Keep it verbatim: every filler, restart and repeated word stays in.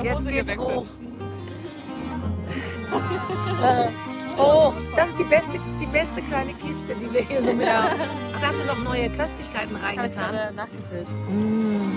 Jetzt Hose geht's gewechselt. hoch. Oh, das ist die beste, die beste kleine Kiste, die wir hier so mit haben. Ach, da hast du noch neue Köstlichkeiten Ich habe reingetan. gerade nachgefüllt. Mm.